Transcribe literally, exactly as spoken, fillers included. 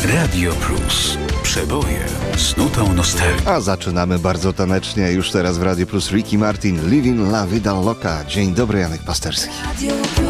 Radio Plus. Przeboje z nutą nostalgii. A zaczynamy bardzo tanecznie. Już teraz w Radio Plus Ricky Martin, Living La Vida Loca. Dzień dobry, Janek Pasterski.